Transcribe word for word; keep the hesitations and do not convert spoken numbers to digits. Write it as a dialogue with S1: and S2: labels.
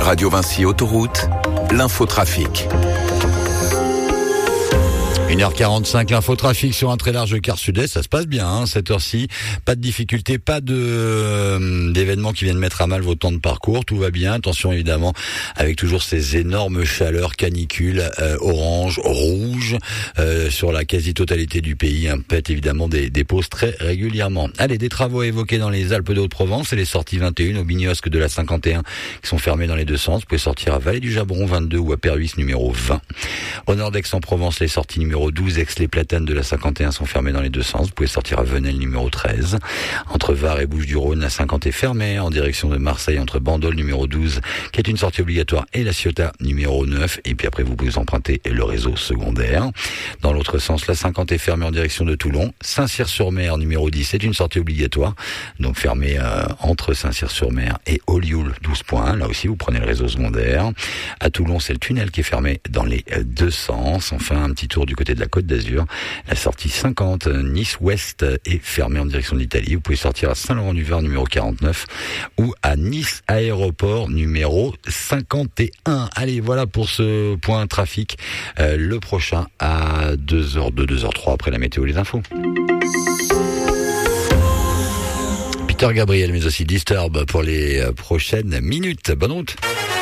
S1: Radio Vinci Autoroute, l'infotrafic.
S2: une heure quarante-cinq, l'infotrafic sur un très large quart sud-est, ça se passe bien, hein, cette heure-ci. Pas de difficulté, pas de euh, d'événements qui viennent mettre à mal vos temps de parcours, tout va bien. Attention évidemment, avec toujours ces énormes chaleurs canicules, euh, orange, rouge, euh, sur la quasi-totalité du pays, hein, pète évidemment des, des pauses très régulièrement. Allez, des travaux évoqués dans les Alpes de Haute-Provence, et les sorties vingt et un au Biniosque de la cinquante et un qui sont fermées dans les deux sens. Vous pouvez sortir à Vallée du Jabron vingt-deux ou à Perhuis numéro vingt. Au nord d'Aix-en-Provence, les sorties numéro douze, Aix-les-Platanes de la cinquante et un sont fermées dans les deux sens. Vous pouvez sortir à Venelle numéro treize. Entre Var et Bouches-du-Rhône, la cinquante est fermée en direction de Marseille entre Bandol numéro douze, qui est une sortie obligatoire, et la Ciotat numéro neuf. Et puis après, vous pouvez emprunter le réseau secondaire. Dans l'autre sens, la cinquante est fermée en direction de Toulon. Saint-Cyr-sur-Mer numéro dix, c'est une sortie obligatoire, donc fermée euh, entre Saint-Cyr-sur-Mer et Olioul douze point un. Là aussi, vous prenez le réseau secondaire. À Toulon, c'est le tunnel qui est fermé dans les deux sens. Enfin, un petit tour du côté de la Côte d'Azur. La sortie cinquante, Nice-Ouest, est fermée en direction de l'Italie. Vous pouvez sortir à Saint-Laurent-du-Var numéro quarante-neuf ou à Nice Aéroport numéro cinquante et un. Allez, voilà pour ce point trafic. Euh, le prochain à deux heures deux, deux heures trois après la météo et les infos. Peter Gabriel, mais aussi Disturb pour les prochaines minutes. Bonne route.